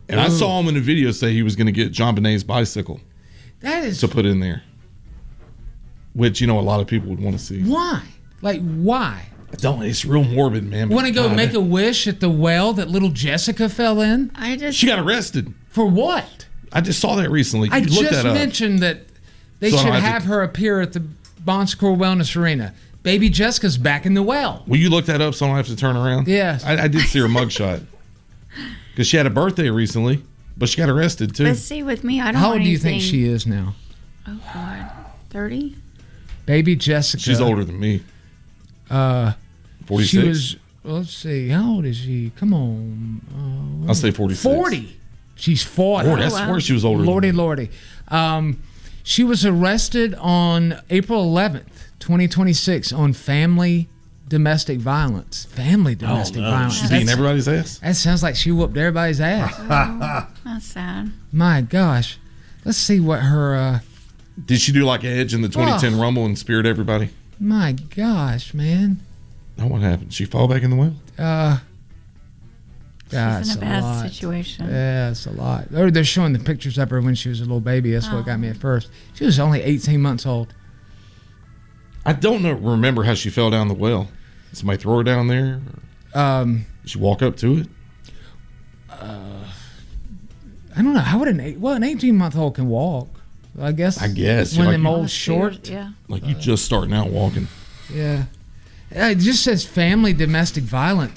And I saw him in a video say he was going to get John Bonet's bicycle That is to put in there, which, a lot of people would want to see. why? Like, why? I don't. It's real morbid, man. Want to go make a wish at the well that little Jessica fell in? She got arrested. For what? I just saw that recently. I just mentioned that they should have her appear at the Bon Secours Wellness Arena. Baby Jessica's back in the well. Will you look that up so I don't have to turn around? Yes. I did see her mugshot. Because she had a birthday recently, but she got arrested too. But see, with me, I don't How want old do you anything. think she is now? Oh, God. 30? Baby Jessica. She's older than me. 46? She was, let's see, how old is she? Come on. I'll say 46. 40. She's 40. Lord, that's where she was older Lordy, than me. Lordy. She was arrested on April 11th, 2026 on domestic violence. Family domestic violence. She's beating everybody's ass? That sounds like she whooped everybody's ass. That's sad. My gosh. Let's see what her... Did she do like Edge in the 2010 Rumble and speared everybody? My gosh, man. No, what happened? She fall back in the well? God, She's in a bad situation. Yeah, it's a lot. They're showing the pictures of her when she was a little baby. That's what got me at first. She was only 18 months old. I don't remember how she fell down the well. Did somebody throw her down there? Did she walk up to it? I don't know. How would an 18-month-old can walk? I guess. When like them old short. Yeah. Like you just starting out walking. Yeah. It just says family domestic violence.